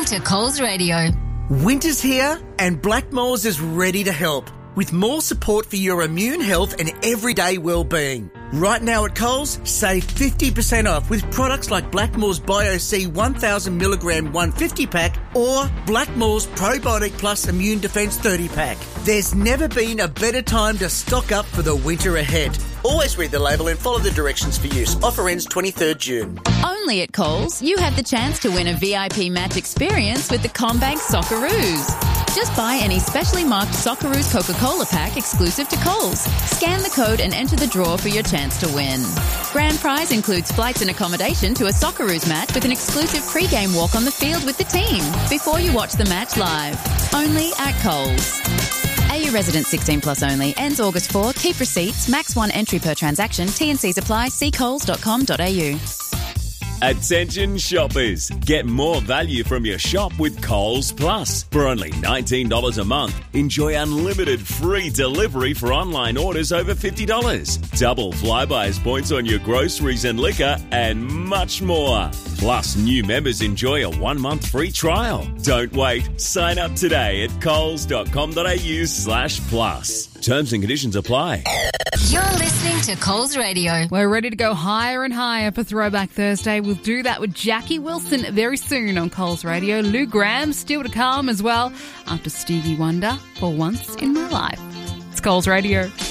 to Coles Radio. Winter's here and Blackmores is ready to help with more support for your immune health and everyday well-being. Right now at Coles, save 50% off with products like Blackmores Bio-C 1000mg 150-pack or Blackmores Probiotic Plus Immune Defence 30-pack. There's never been a better time to stock up for the winter ahead. Always read the label and follow the directions for use. Offer ends 23rd June. Only at Coles, you have the chance to win a VIP match experience with the CommBank Socceroos. Just buy any specially marked Socceroos Coca-Cola pack exclusive to Coles. Scan the code and enter the draw for your chance to win. Grand prize includes flights and accommodation to a Socceroos match with an exclusive pre-game walk on the field with the team before you watch the match live. Only at Coles. AU resident 16 plus only. Ends August 4. Keep receipts. Max 1 entry per transaction. T&Cs apply. See coles.com.au. Attention shoppers, get more value from your shop with Coles Plus. For only $19 a month, enjoy unlimited free delivery for online orders over $50. Double Flybuys points on your groceries and liquor and much more. Plus, new members enjoy a 1-month free trial. Don't wait. Sign up today at coles.com.au/plus. Terms and conditions apply. You're listening to Coles Radio. We're ready to go higher and higher for Throwback Thursday. We'll do that with Jackie Wilson very soon on Coles Radio. Lou Gramm still to come as well after Stevie Wonder for Once in My Life. It's Coles Radio.